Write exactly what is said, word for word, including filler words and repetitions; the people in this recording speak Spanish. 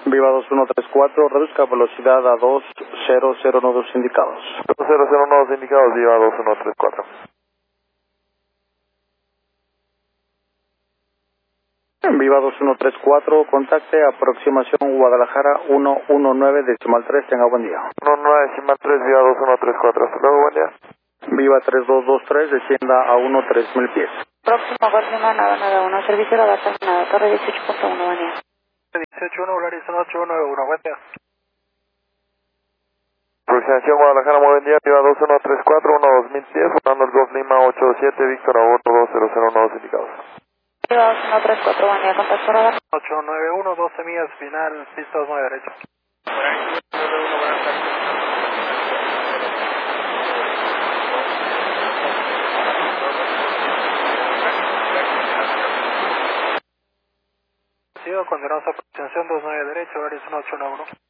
Viva dos uno tres cuatro, reduzca velocidad a dos cero cero nodos indicados. dos cero cero nodos indicados, Viva dos uno tres cuatro. Viva dos uno tres cuatro, contacte aproximación Guadalajara uno uno nueve decimal tres, tenga buen día. uno nueve decimal tres, Viva dos uno tres cuatro, hasta luego, buen día. Viva tres dos dos tres, descienda a uno tres mil pies. Próximo Golfima nada nada uno, servicio de base nada, torre dieciocho punto uno, buen día. dieciocho uno, Horizon ocho uno nueve uno, buen día. Aproximación Guadalajara, muy buen día, Viva dos uno tres cuatro, uno dos mil pies, volando el Golf Lima ocho siete, Víctor Aborto dos cero cero nodos indicados. Viva dos uno tres cuatro, buen día, contacto radar. ocho nueve uno, doce millas, final, pista dos nueve derecho. Continuamos a aproximación dos nueve derecho, Horizon ocho uno uno.